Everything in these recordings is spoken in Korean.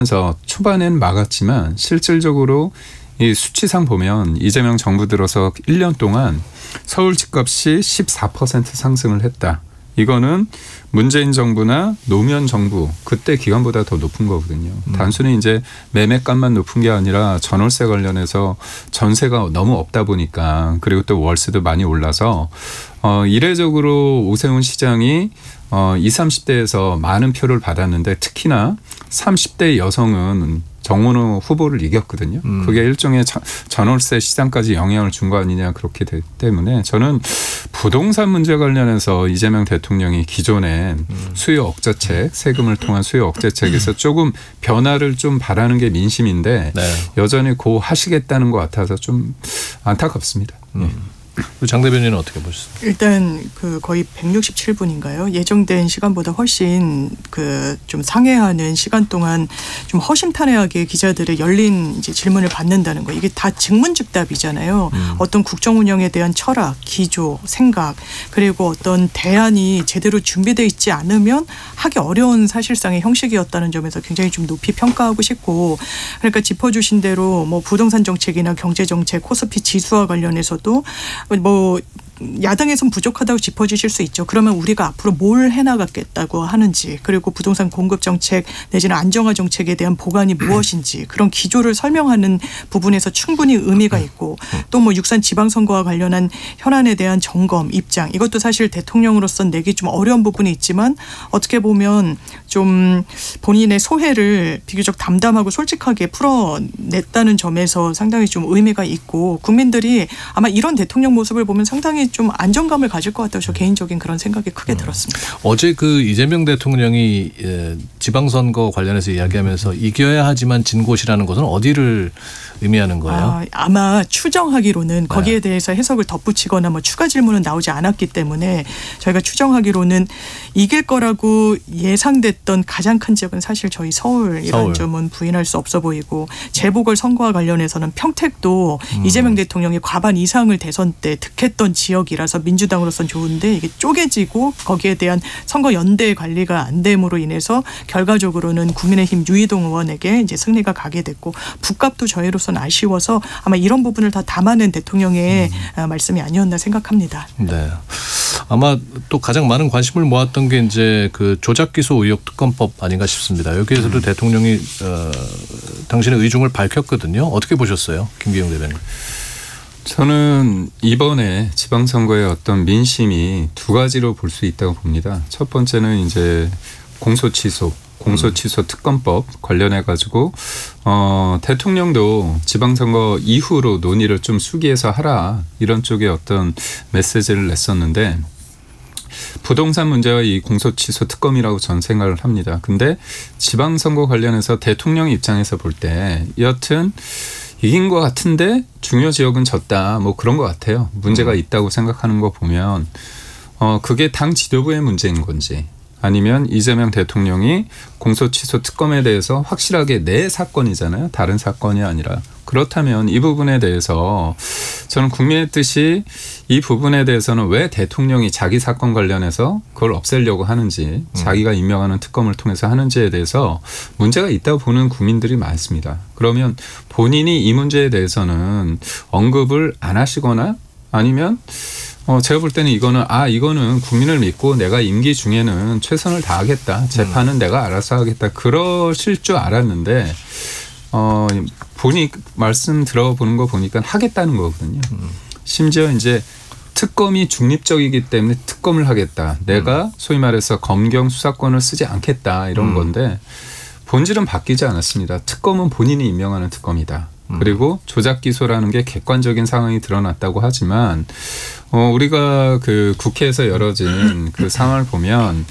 그래서 초반엔 막았지만 실질적으로 이 수치상 보면 이재명 정부 들어서 1년 동안 서울 집값이 14% 상승을 했다. 이거는 문재인 정부나 노무현 정부 그때 기간보다 더 높은 거거든요. 단순히 이제 매매값만 높은 게 아니라 전월세 관련해서 전세가 너무 없다 보니까 그리고 또 월세도 많이 올라서 이례적으로 오세훈 시장이 20, 30대에서 많은 표를 받았는데 특히나 30대 여성은 정원호 후보를 이겼거든요. 그게 일종의 전월세 시장까지 영향을 준 거 아니냐 그렇게 되기 때문에 저는 부동산 문제 관련해서 이재명 대통령이 기존에 수요 억제책, 세금을 통한 수요 억제책에서 조금 변화를 좀 바라는 게 민심인데 네. 여전히 고하시겠다는 것 같아서 좀 안타깝습니다. 장 대변인은 어떻게 보셨습니까? 일단 거의 167분인가요? 예정된 시간보다 훨씬 좀 상회하는 시간 동안 좀 허심탄회하게 기자들의 열린 이제 질문을 받는다는 거. 이게 다 즉문즉답이잖아요. 어떤 국정 운영에 대한 철학, 기조, 생각 그리고 어떤 대안이 제대로 준비되어 있지 않으면 하기 어려운 사실상의 형식이었다는 점에서 굉장히 좀 높이 평가하고 싶고 그러니까 짚어주신 대로 뭐 부동산 정책이나 경제 정책, 코스피 지수와 관련해서도 뭐 야당에선 부족하다고 짚어주실 수 있죠. 그러면 우리가 앞으로 뭘 해나가겠다고 하는지 그리고 부동산 공급 정책 내지는 안정화 정책에 대한 보관이 무엇인지 그런 기조를 설명하는 부분에서 충분히 의미가 있고 또 뭐 육산 지방선거와 관련한 현안에 대한 점검, 입장 이것도 사실 대통령으로서 내기 좀 어려운 부분이 있지만 어떻게 보면 좀 본인의 소회를 비교적 담담하고 솔직하게 풀어냈다는 점에서 상당히 좀 의미가 있고 국민들이 아마 이런 대통령 모습을 보면 상당히 좀 안정감을 가질 것 같다고 저 개인적인 그런 생각이 크게 들었습니다. 어제 이재명 대통령이 지방선거 관련해서 이야기하면서 이겨야 하지만 진 곳이라는 것은 어디를 의미하는 거예요? 아마 추정하기로는 거기에 대해서 해석을 덧붙이거나 뭐 추가 질문은 나오지 않았기 때문에 저희가 추정하기로는 이길 거라고 예상됐던 가장 큰 지역은 사실 저희 서울이라는 점은 부인할 수 없어 보이고 재보궐선거와 관련해서는 평택도 이재명 대통령이 과반 이상을 대선 때 득했던 지역이라서 민주당으로서는 좋은데 이게 쪼개지고 거기에 대한 선거 연대 관리가 안 됨으로 인해서 결과적으로는 국민의힘 유이동 의원에게 이제 승리가 가게 됐고 북값도 저희로서는 아쉬워서 아마 이런 부분을 다 담아낸 대통령의 말씀이 아니었나 생각합니다. 네. 아마 또 가장 많은 관심을 모았던 게 이제 조작기소 의혹 특검법 아닌가 싶습니다. 여기에서도 대통령이 당신의 의중을 밝혔거든요. 어떻게 보셨어요, 김기용 대변인? 저는 이번에 지방선거의 어떤 민심이 두 가지로 볼 수 있다고 봅니다. 첫 번째는 이제 공소취소 특검법 관련해 가지고 대통령도 지방선거 이후로 논의를 좀 수기해서 하라 이런 쪽의 어떤 메시지를 냈었는데 부동산 문제와 이 공소취소 특검이라고 저는 생각을 합니다. 근데 지방선거 관련해서 대통령 입장에서 볼 때 여하튼 이긴 것 같은데 중요 지역은 졌다 뭐 그런 것 같아요. 문제가 있다고 생각하는 거 보면 그게 당 지도부의 문제인 건지 아니면 이재명 대통령이 공소취소 특검에 대해서 확실하게 내 사건이잖아요. 다른 사건이 아니라. 그렇다면 이 부분에 대해서 저는 국민의 뜻이 이 부분에 대해서는 왜 대통령이 자기 사건 관련해서 그걸 없애려고 하는지 자기가 임명하는 특검을 통해서 하는지에 대해서 문제가 있다고 보는 국민들이 많습니다. 그러면 본인이 이 문제에 대해서는 언급을 안 하시거나 아니면 제가 볼 때는 이거는 국민을 믿고 내가 임기 중에는 최선을 다하겠다. 재판은 내가 알아서 하겠다. 그러실 줄 알았는데 말씀 들어보는 거 보니까 하겠다는 거거든요. 심지어 이제 특검이 중립적이기 때문에 특검을 하겠다. 내가 소위 말해서 검경 수사권을 쓰지 않겠다. 이런 건데 본질은 바뀌지 않았습니다. 특검은 본인이 임명하는 특검이다. 그리고 조작 기소라는 게 객관적인 상황이 드러났다고 하지만 우리가 국회에서 열어진 그 상황을 보면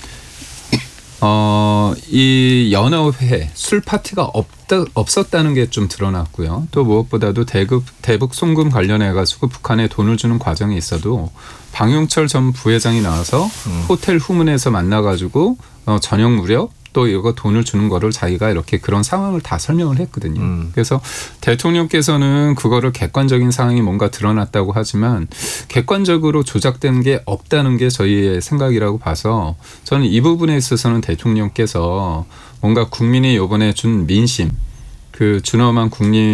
이 연어회 술 파티가 없었다는 게 좀 드러났고요. 또 무엇보다도 대북 송금 관련해 가지고 북한에 돈을 주는 과정에 있어도 방용철 전 부회장이 나와서 호텔 후문에서 만나 가지고 저녁 무렵 또 이거 돈을 주는 거를 자기가 이렇게 그런 상황을 다 설명을 했거든요. 그래서 대통령께서는 그거를 객관적인 상황이 뭔가 드러났다고 하지만 객관적으로 조작된 게 없다는 게 저희의 생각이라고 봐서 저는 이 부분에 있어서는 대통령께서 뭔가 국민이 이번에 준 민심, 그 준엄한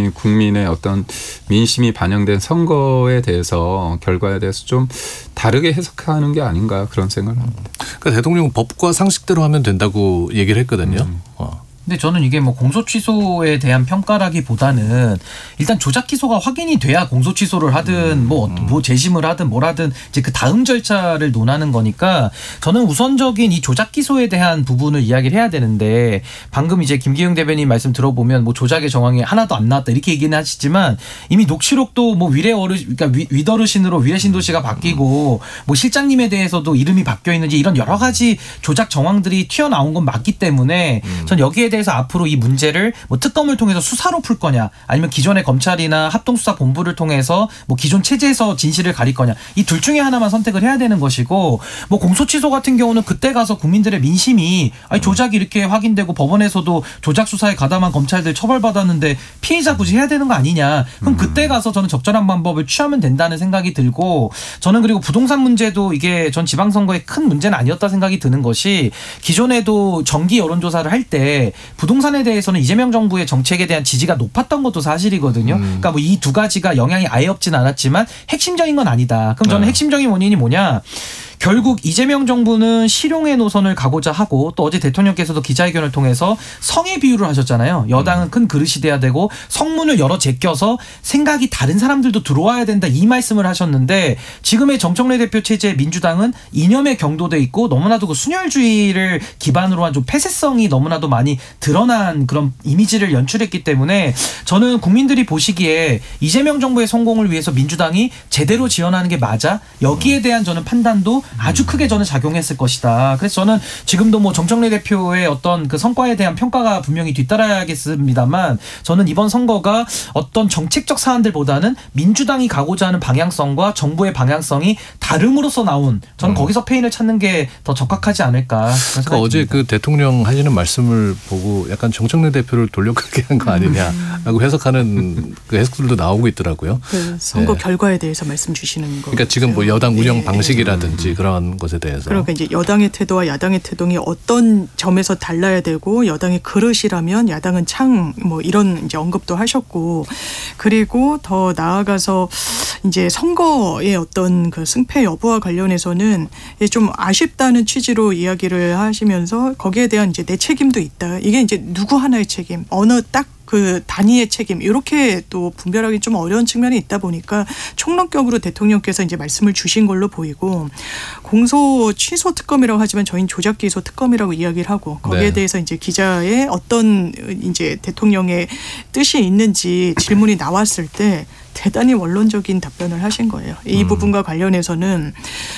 국민의 어떤 민심이 반영된 선거에 대해서 결과에 대해서 좀 다르게 해석하는 게 아닌가 그런 생각을 합니다. 그러니까 대통령은 법과 상식대로 하면 된다고 얘기를 했거든요. 근데 저는 이게 뭐 공소 취소에 대한 평가라기보다는 일단 조작 기소가 확인이 돼야 공소 취소를 하든 뭐 재심을 하든 뭘 하든 이제 그 다음 절차를 논하는 거니까 저는 우선적인 이 조작 기소에 대한 부분을 이야기를 해야 되는데 방금 이제 김기용 대변인 말씀 들어보면 뭐 조작의 정황이 하나도 안 나왔다 이렇게 얘기는 하시지만 이미 녹취록도 뭐 그러니까 윗어르신으로 위례신도시가 바뀌고 뭐 실장님에 대해서도 이름이 바뀌어 있는지 이런 여러 가지 조작 정황들이 튀어나온 건 맞기 때문에 전 여기에 대해서 앞으로 이 문제를 뭐 특검을 통해서 수사로 풀 거냐 아니면 기존의 검찰이나 합동수사본부를 통해서 뭐 기존 체제에서 진실을 가릴 거냐 이 둘 중에 하나만 선택을 해야 되는 것이고 뭐 공소취소 같은 경우는 그때 가서 국민들의 민심이 아니 조작이 이렇게 확인되고 법원에서도 조작 수사에 가담한 검찰들 처벌받았는데 피해자 구제해야 되는 거 아니냐 그럼 그때 가서 저는 적절한 방법을 취하면 된다는 생각이 들고 저는 그리고 부동산 문제도 이게 전 지방선거의 큰 문제는 아니었다 생각이 드는 것이 기존에도 정기 여론조사를 할 때 부동산에 대해서는 이재명 정부의 정책에 대한 지지가 높았던 것도 사실이거든요. 그러니까 뭐 이 두 가지가 영향이 아예 없진 않았지만 핵심적인 건 아니다. 그럼 저는 핵심적인 원인이 뭐냐? 결국 이재명 정부는 실용의 노선을 가고자 하고 또 어제 대통령께서도 기자회견을 통해서 성의 비유를 하셨잖아요. 여당은 큰 그릇이 돼야 되고 성문을 열어 제껴서 생각이 다른 사람들도 들어와야 된다 이 말씀을 하셨는데 지금의 정청래 대표 체제의 민주당은 이념에 경도돼 있고 너무나도 그 순혈주의를 기반으로 한 좀 폐쇄성이 너무나도 많이 드러난 그런 이미지를 연출했기 때문에 저는 국민들이 보시기에 이재명 정부의 성공을 위해서 민주당이 제대로 지원하는 게 맞아 여기에 대한 저는 판단도 아주 크게 저는 작용했을 것이다. 그래서 저는 지금도 뭐 정청래 대표의 어떤 그 성과에 대한 평가가 분명히 뒤따라야겠습니다만 저는 이번 선거가 어떤 정책적 사안들보다는 민주당이 가고자 하는 방향성과 정부의 방향성이 다름으로써 나온 저는 거기서 패인을 찾는 게 더 적합하지 않을까. 그러니까 어제 그 대통령 하시는 말씀을 보고 약간 정청래 대표를 돌려가게 한 거 아니냐라고 해석하는 그 해석들도 나오고 있더라고요. 그 선거 결과에 대해서 말씀 주시는 거. 그러니까 지금 뭐 여당 운영 방식이라든지 그런 것에 대해서. 그러니까 이제 여당의 태도와 야당의 태도이 어떤 점에서 달라야 되고 여당의 그릇이라면 야당은 창 뭐 이런 이제 언급도 하셨고 그리고 더 나아가서 이제 선거의 어떤 그 승패 여부와 관련해서는 좀 아쉽다는 취지로 이야기를 하시면서 거기에 대한 이제 내 책임도 있다. 이게 이제 누구 하나의 책임, 어느 딱 그 단위의 책임 이렇게 또 분별하기 좀 어려운 측면이 있다 보니까 총론격으로 대통령께서 이제 말씀을 주신 걸로 보이고 공소 취소 특검이라고 하지만 저희는 조작 기소 특검이라고 이야기를 하고 거기에 대해서 이제 기자의 어떤 이제 대통령의 뜻이 있는지 질문이 나왔을 때 대단히 원론적인 답변을 하신 거예요. 이 부분과 관련해서는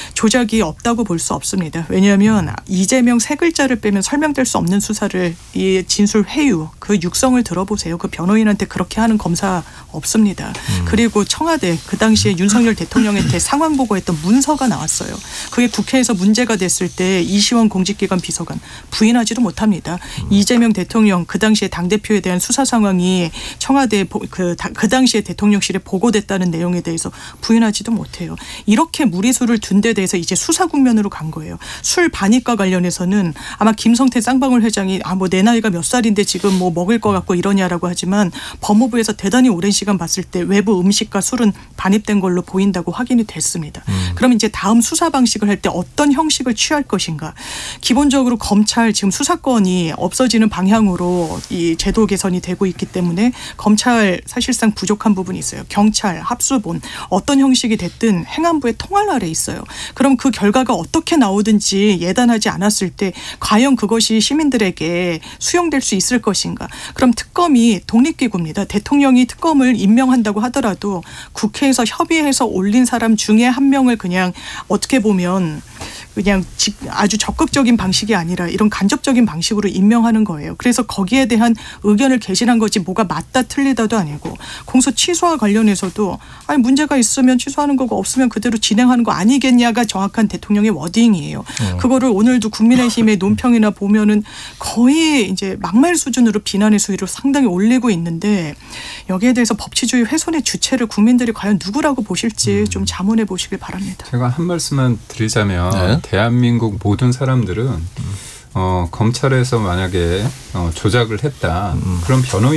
조작이 없다고 볼 수 없습니다. 왜냐하면 이재명 세 글자를 빼면 설명될 수 없는 수사를 이 진술 회유 그 육성을 들어보세요. 그 변호인한테 그렇게 하는 검사 없습니다. 그리고 청와대 그 당시에 윤석열 대통령한테 상황 보고했던 문서가 나왔어요. 그게 국회에서 문제가 됐을 때 이시원 공직기관 비서관 부인하지도 못합니다. 이재명 대통령 그 당시에 당대표에 대한 수사 상황이 청와대 그 당시에 대통령실에 보고됐다는 내용에 대해서 부인하지도 못해요. 이렇게 무리수를 둔 데 대해서 이제 수사 국면으로 간 거예요. 술 반입과 관련해서는 아마 김성태 쌍방울 회장이 뭐 내 나이가 몇 살인데 지금 뭐 먹을 것 같고 이러냐라고 하지만 법무부에서 대단히 오랜 시간 봤을 때 외부 음식과 술은 반입된 걸로 보인다고 확인이 됐습니다. 그럼 이제 다음 수사 방식을 할 때 어떤 형식을 취할 것인가. 기본적으로 검찰 지금 수사권이 없어지는 방향으로 이 제도 개선이 되고 있기 때문에 검찰 사실상 부족한 부분이 있어요. 경찰, 합수본 어떤 형식이 됐든 행안부의 통할 아래 있어요. 그럼 그 결과가 어떻게 나오든지 예단하지 않았을 때 과연 그것이 시민들에게 수용될 수 있을 것인가. 그럼 특검이 독립기구입니다. 대통령이 특검을 임명한다고 하더라도 국회에서 협의해서 올린 사람 중에 한 명을 그냥 어떻게 보면 그냥 아주 적극적인 방식이 아니라 이런 간접적인 방식으로 임명하는 거예요. 그래서 거기에 대한 의견을 개진한 거지 뭐가 맞다 틀리다도 아니고 공소 취소와 관련해서도 아니 문제가 있으면 취소하는 거고 없으면 그대로 진행하는 거 아니겠냐가 정확한 대통령의 워딩이에요. 그거를 오늘도 국민의힘의 논평이나 보면은 거의 이제 막말 수준으로 비난의 수위를 상당히 올리고 있는데 여기에 대해서 법치주의 훼손의 주체를 국민들이 과연 누구라고 보실지 좀 자문해 보시길 바랍니다. 제가 한 말씀만 드리자면 대한민국 모든 사람들은 검찰에서 만약에 조작을 했다. 그럼 변호인